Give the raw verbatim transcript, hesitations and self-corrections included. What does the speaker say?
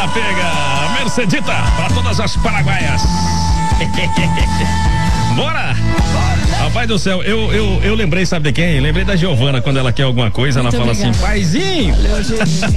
pega. Mercedita pra todas as paraguaias. Bora! Rapaz do céu, eu, eu, eu lembrei, sabe de quem? Lembrei da Giovana, quando ela quer alguma coisa, muito ela fala obrigada. Assim, paizinho. Valeu,